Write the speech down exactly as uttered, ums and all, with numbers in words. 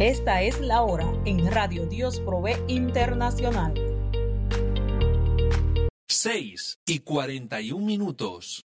Esta es la hora en Radio Dios Provee Internacional. seis y cuarenta y un minutos.